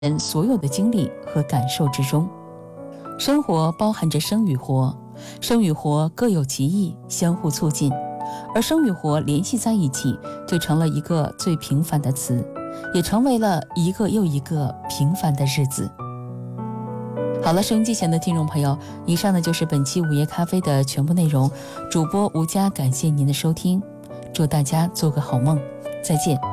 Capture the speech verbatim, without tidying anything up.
人所有的经历和感受之中。生活包含着生与活，生与活各有其意，相互促进，而生与活联系在一起，就成了一个最平凡的词，也成为了一个又一个平凡的日子。好了，收音机前的听众朋友，以上呢就是本期午夜咖啡的全部内容。主播吴佳，感谢您的收听，祝大家做个好梦，再见。